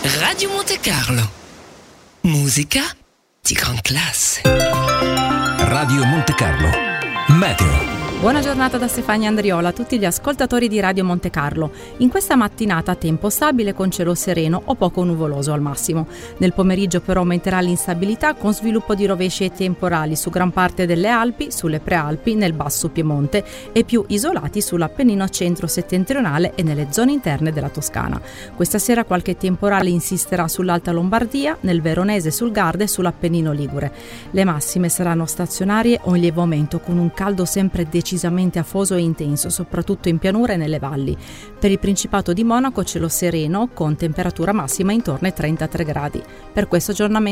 Radio Monte Carlo. Musica di gran classe. Radio Monte Carlo. Meteo. Buona giornata da Stefania Andriola a tutti gli ascoltatori di Radio Monte Carlo. In questa mattinata tempo stabile con cielo sereno o poco nuvoloso al massimo. Nel pomeriggio però aumenterà l'instabilità con sviluppo di rovesci e temporali su gran parte delle Alpi, sulle Prealpi, nel Basso Piemonte e più isolati sull'Appennino centro-settentrionale e nelle zone interne della Toscana. Questa sera qualche temporale insisterà sull'Alta Lombardia, nel Veronese, sul Garda e sull'Appennino Ligure. Le massime saranno stazionarie o in lieve aumento con un caldo sempre decisamente afoso e intenso, soprattutto in pianura e nelle valli. Per il Principato di Monaco cielo sereno con temperatura massima intorno ai 33 gradi. Per questo aggiornamento